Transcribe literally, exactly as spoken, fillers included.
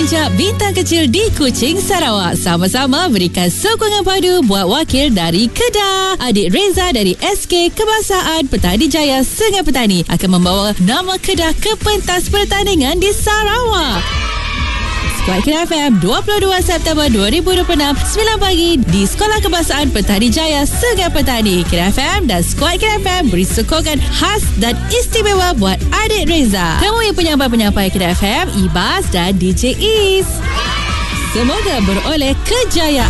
mengajak bintang kecil di Kuching, Sarawak sama-sama berikan sokongan padu buat wakil dari Kedah. Adik Reza dari S K Kebangsaan Petani Jaya Sungai Petani akan membawa nama Kedah ke pentas pertandingan di Sarawak. Skuad Kedah F M dua puluh dua September dua ribu dua puluh enam sembilan pagi di Sekolah Kebangsaan Petani Jaya Sungai Petani. Kedah F M dan Skuad Kedah F M beri sokongan khas dan istimewa buat adik Reza. Kamu yang penyampai-penyampai Kedah F M, Ibas dan D J Is. Semoga beroleh kejayaan.